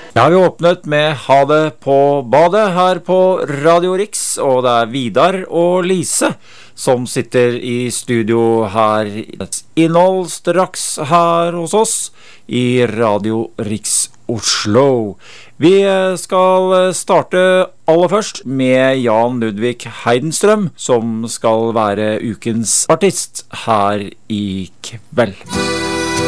Ja, vi åpnet med Ha det på badet her på Radio Rix, og det Vidar og Lise som sitter i studio her. Innhold straks her hos oss i Radio Rix Oslo. Vi skal starte aller først med Jan Ludvig Heidenstrøm, som skal være ukens artist her i kveld.